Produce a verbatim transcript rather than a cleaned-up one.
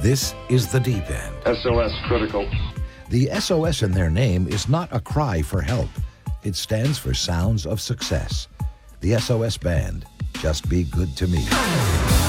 This is the deep end. S O S critical. The S O S in their name is not a cry for help. It stands for Sounds of Success. The S O S Band. Just be good to me.